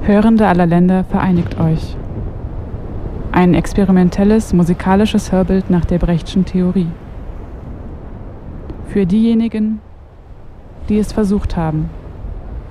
Hörende aller Länder, vereinigt euch. Ein experimentelles musikalisches Hörbild nach der Brechtschen Theorie. Für diejenigen, die es versucht haben.